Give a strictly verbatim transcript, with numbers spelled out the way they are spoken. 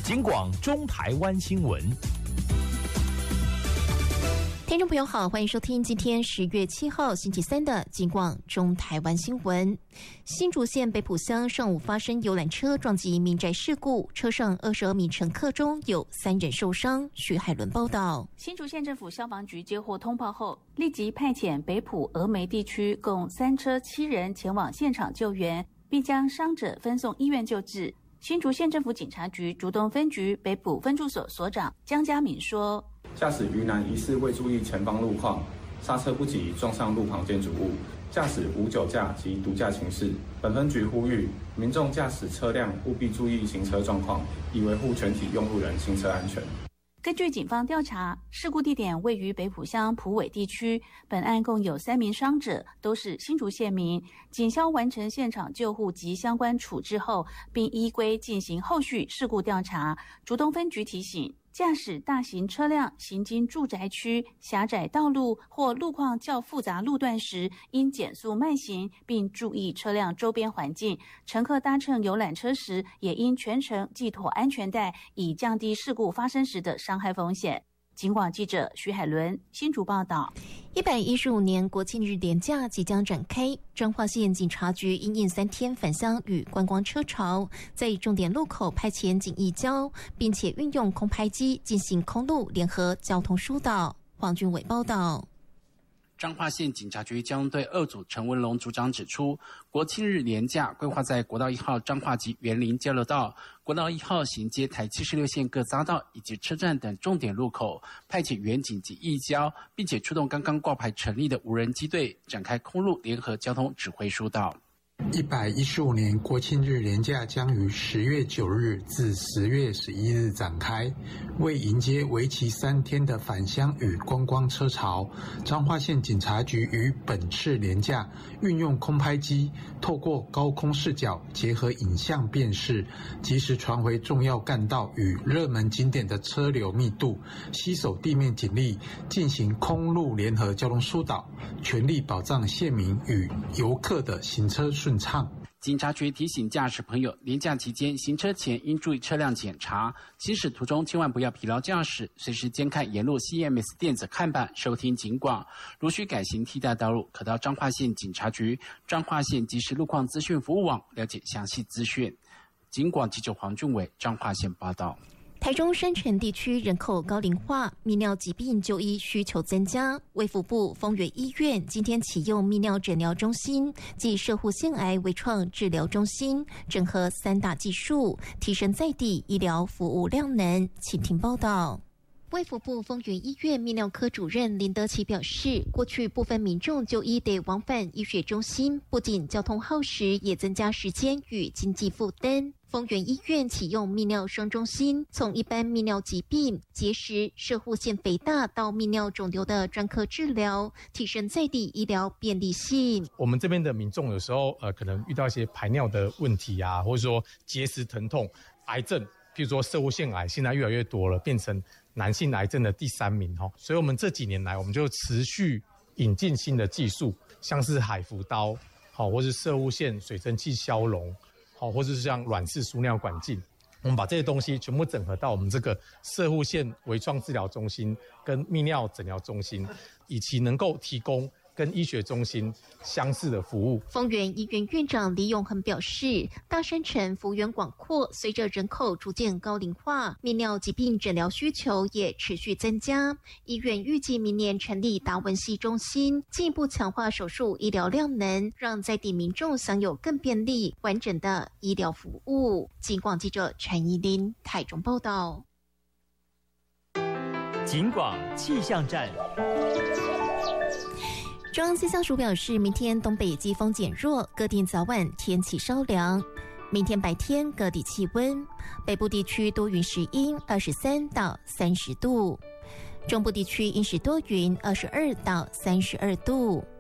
警广中台湾新闻。 听众朋友好，欢迎收听今天十月七号星期三的警广中台湾新闻。新竹县北埔乡上午发生游览车撞击民宅事故，车上二十二名乘客中有三人受伤。徐海伦报道。 新竹县政府消防局接获通报后，立即派遣北埔峨眉地区共三车七人前往现场救援，并将伤者分送医院救治。新竹县政府警察局竹东分局北埔分驻所所长江家敏说， 驾驶渔男疑似未注意前方路况，刹车不及撞上路旁建筑物，驾驶无酒驾及毒驾情事。本分局呼吁民众驾驶车辆务必注意行车状况，以维护全体用路人行车安全。 根据警方调查，事故地点位于北埔乡埔尾地区，本案共有三名伤者，都是新竹县民。警消完成现场救护及相关处置后，并依规进行后续事故调查。竹东分局提醒，驾驶大型车辆行经住宅区、狭窄道路或路况较复杂路段时，应减速慢行，并注意车辆周边环境。乘客搭乘游览车时，也应全程系妥安全带，以降低事故发生时的伤害风险。警广记者徐海伦新竹报道。 一百一十五年国庆日连假即将展开，彰化县警察局因应三天返乡与观光车潮，在重点路口派遣警义交，并且运用空拍机进行空路联合交通疏导。黄俊伟报道。 彰化县警察局交通队二组陈文龙组长指出，国庆日连假规划在国道一号彰化及园林交流道、国道一号衔接台七十六线各匝道以及车站等重点路口派遣员警及义交，并且出动刚刚挂牌成立的无人机队，展开空路联合交通指挥疏导。 一百一十五年国庆日连假将于十月九日至十月十一日展开，为迎接为期三天的返乡与观光车潮，彰化县警察局于本次连假运用空拍机，透过高空视角结合影像辨识，及时传回重要干道与热门景点的车流密度，携手地面警力进行空路联合交通疏导，全力保障县民与游客的行车顺畅。 警察局提醒驾驶朋友，连假期间行车前应注意车辆检查，行驶途中千万不要疲劳驾驶，随时监看沿路 C M S 电子看板，收听警广。如需改行替代道路，可到彰化县警察局彰化县即时路况资讯服务网了解详细资讯。警广记者黄俊伟彰化县报道。 台中山城地区人口高龄化，泌尿疾病就医需求增加。卫福部丰原医院今天启用泌尿诊疗中心及摄护腺癌微创治疗中心，整合三大技术，提升在地医疗服务量能。请听报道。卫福部丰原医院泌尿科主任林德奇表示，过去部分民众就医得往返医学中心，不仅交通耗时，也增加时间与经济负担。丰原医院启用泌尿双中心，从一般泌尿疾病、结石、摄护腺肥大到泌尿肿瘤的专科治疗，提升在地医疗便利性。 我们这边的民众有时候呃可能遇到一些排尿的问题啊，或者说结石疼痛、癌症，譬如说摄护腺癌，现在越来越多了，变成男性癌症的第三名哈。所以我们这几年来，我们就持续引进新的技术，像是海扶刀，好，或是摄护腺水蒸气消融。好，或者是像软式输尿管镜，我们把这些东西全部整合到我们这个摄护腺微创治疗中心跟泌尿诊疗中心，以其能够提供跟医学中心相似的服务。 丰原医院院长李永恒表示，大山城幅员广阔，随着人口逐渐高龄化，泌尿疾病诊疗需求也持续增加。医院预计明年成立达文西中心，进一步强化手术医疗量能，让在地民众享有更便利、完整的医疗服务。警广记者陈怡琳台中报道。 警广气象站。 中央气象署表示，明天东北季风减弱，各地早晚天气稍凉。明天白天各地气温，北部地区多云时阴，二十三到三十度；中部地区阴时多云，二十二到三十二度。